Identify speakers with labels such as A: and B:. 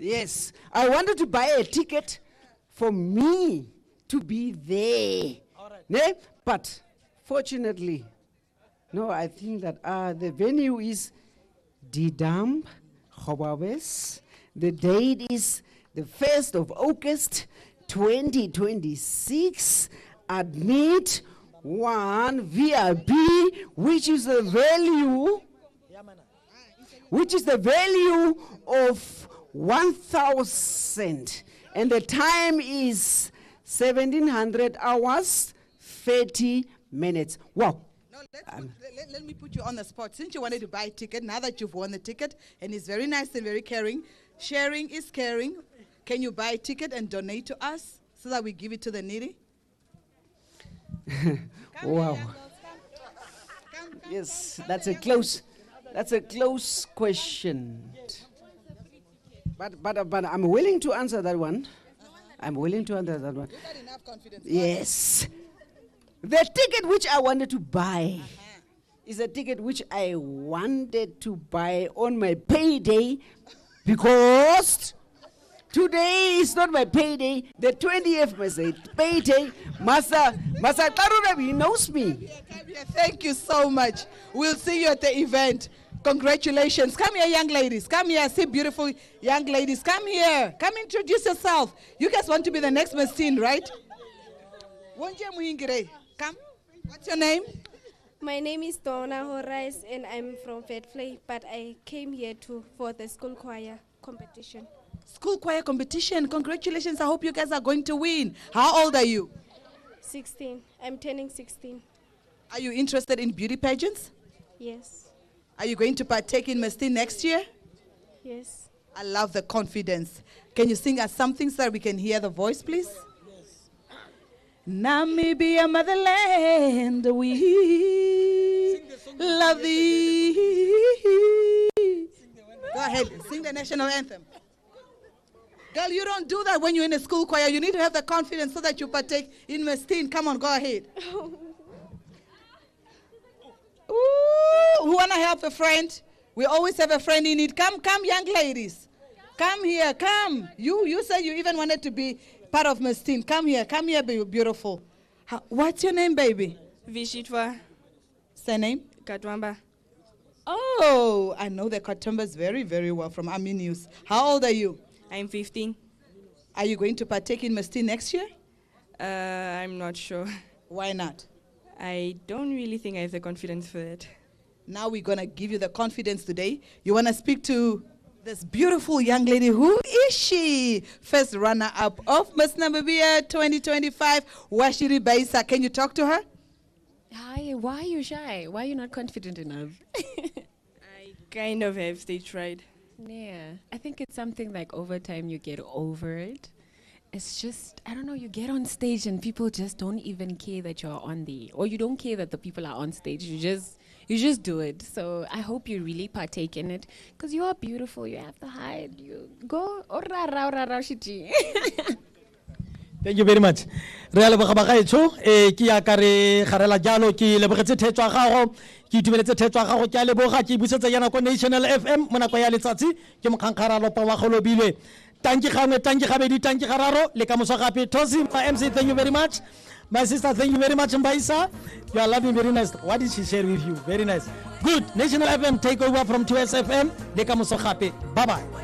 A: Yes, I wanted to buy a ticket for me to be there. Ne? But fortunately, no, I think that the venue is Didam, Khobabes. The date is the 1st of August, 2026. Admit 1 VIP, which is the value of 1,000, and the time is 1700 hours 30 minutes. Wow.
B: No, let me put you on the spot. Since you wanted to buy a ticket, now that you've won the ticket, and it's very nice and very caring, sharing is caring. Can you buy a ticket and donate to us so that we give it to the needy?
A: Wow. Yes, that's a close question. But I'm willing to answer that one. I'm willing to answer that one.
B: You got enough confidence.
A: Yes. The ticket which I wanted to buy is a ticket which I wanted to buy on my payday, because today is not my payday. The 20th was a payday. Masa Tarura, he knows me.
B: Thank you so much. We'll see you at the event. Congratulations. Come here, young ladies. Come here. See beautiful young ladies. Come here. Come introduce yourself. You guys want to be the next Machine, right? Come. What's your name?
C: My name is Donna Horais and I'm from Fairplay, but I came here for the school choir competition.
B: School choir competition. Congratulations. I hope you guys are going to win. How old are you?
C: 16. I'm turning 16.
B: Are you interested in beauty pageants?
C: Yes.
B: Are you going to partake in Machine next year?
C: Yes.
B: I love the confidence. Can you sing us something so that we can hear the voice, please? Yes. Namibia motherland, we love thee. Go ahead, sing the national anthem. Girl, you don't do that when you're in a school choir. You need to have the confidence so that you partake in Machine. Come on, go ahead. Ooh, who wanna help a friend? We always have a friend in need. Come, young ladies. Come here, come. You said you even wanted to be part of Machine. Come here, be beautiful. What's your name, baby?
D: Vishitwa.
B: Surname?
D: Katwamba.
B: Oh, I know the Katwambas very, very well from Army News. How old are you?
D: I'm 15.
B: Are you going to partake in Machine next year?
D: I'm not sure.
B: Why not?
D: I don't really think I have the confidence for that.
B: Now we're going to give you the confidence today. You want to speak to this beautiful young lady. Who is she? First runner-up of Miss Namibia 2025, Washiri Baisa. Can you talk to her?
E: Hi, why are you shy? Why are you not confident enough?
D: I kind of have stage fright.
E: Yeah, I think it's something like over time you get over it. It's just, I don't know, you get on stage and people just don't even care that you're on or you don't care that the people are on stage. You just do it. So I hope you really partake in it because you are beautiful. You have the height. You go.
F: Thank you very much. Re a leboga bagaetsho ke ya ka re garela jalo ke lebogetse thetso gago ke itumeletse thetso gago ke a leboga ke busetsa yana ko National FM mo nako ya letsatsi ke mokhankgara lopa wa golobilwe tanki gangwe tanki gabedi tanki gararo le ka moso gape Tosi my MC. Thank you very much. My sister, thank you very much, Mbaisa. You are loving very nice. What did she share with you? Very nice. Good. National FM take over from 2SFM. Le ka moso gape. Bye bye.